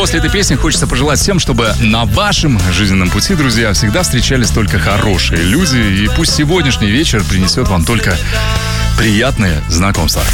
после этой песни хочется пожелать всем, чтобы на вашем жизненном пути, друзья, всегда встречались только хорошие люди. И пусть сегодняшний вечер принесет вам только приятные знакомства.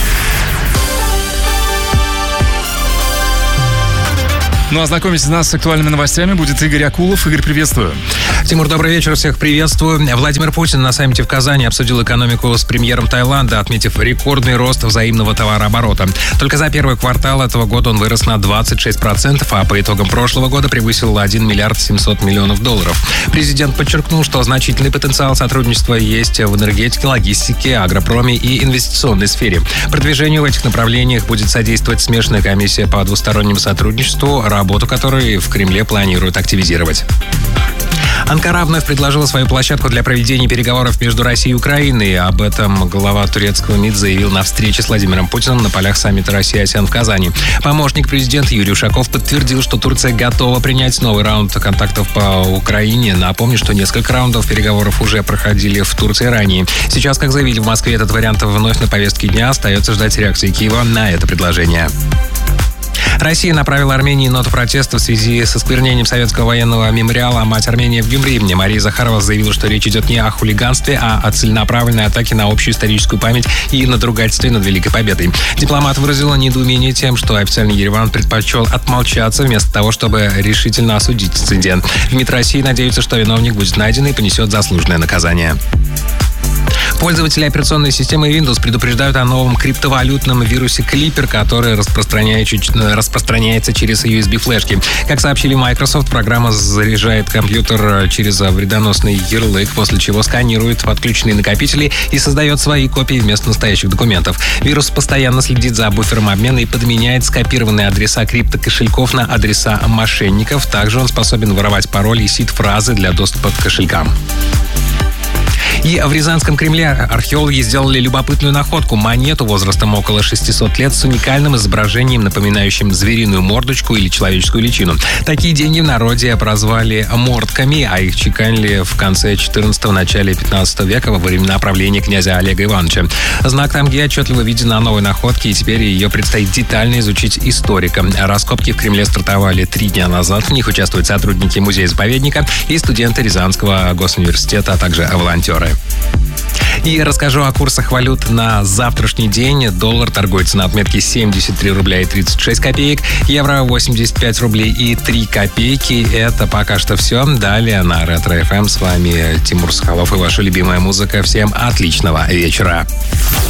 Ну а знакомить нас с актуальными новостями будет Игорь Акулов. Игорь, приветствую. Тимур, добрый вечер, всех приветствую. Владимир Путин на саммите в Казани обсудил экономику с премьером Таиланда, отметив рекордный рост взаимного товарооборота. Только за первый квартал этого года он вырос на 26%, а по итогам прошлого года превысил 1 миллиард 700 миллионов долларов. Президент подчеркнул, что значительный потенциал сотрудничества есть в энергетике, логистике, агропроме и инвестиционной сфере. Продвижению в этих направлениях будет содействовать смешанная комиссия по двустороннему сотрудничеству, работу которой в Кремле планируют активизировать. Анкара вновь предложила свою площадку для проведения переговоров между Россией и Украиной. Об этом глава турецкого МИД заявил на встрече с Владимиром Путиным на полях саммита Россия-АСЕАН в Казани. Помощник президента Юрий Ушаков подтвердил, что Турция готова принять новый раунд контактов по Украине. Напомню, что несколько раундов переговоров уже проходили в Турции ранее. Сейчас, как заявили в Москве, этот вариант вновь на повестке дня. Остается ждать реакции Киева на это предложение. Россия направила Армении ноту протеста в связи с осквернением советского военного мемориала «Мать Армении» в Гюмри. Мария Захарова заявила, что речь идет не о хулиганстве, а о целенаправленной атаке на общую историческую память и надругательстве над Великой Победой. Дипломат выразила недоумение тем, что официальный Ереван предпочел отмолчаться вместо того, чтобы решительно осудить инцидент. В МИД России надеются, что виновник будет найден и понесет заслуженное наказание. Пользователи операционной системы Windows предупреждают о новом криптовалютном вирусе Clipper, который распространяется через USB-флешки. Как сообщили Microsoft, программа заряжает компьютер через вредоносный ярлык, после чего сканирует подключенные накопители и создает свои копии вместо настоящих документов. Вирус постоянно следит за буфером обмена и подменяет скопированные адреса криптокошельков на адреса мошенников. Также он способен воровать пароли и сид-фразы для доступа к кошелькам. И в Рязанском Кремле археологи сделали любопытную находку – монету возрастом около 600 лет с уникальным изображением, напоминающим звериную мордочку или человеческую личину. Такие деньги в народе прозвали мордками, а их чеканили в конце 14-го, начале 15 века во времена правления князя Олега Ивановича. Знак тамги отчетливо виден на новой находке, и теперь ее предстоит детально изучить историкам. Раскопки в Кремле стартовали 3 дня назад. В них участвуют сотрудники музея-заповедника и студенты Рязанского госуниверситета, а также волонтеры. И расскажу о курсах валют на завтрашний день. Доллар торгуется на отметке 73 рубля и 36 копеек. Евро 85 рублей и 3 копейки. Это пока что все. Далее на Ретро ФМ. С вами Тимур Соколов и ваша любимая музыка. Всем отличного вечера.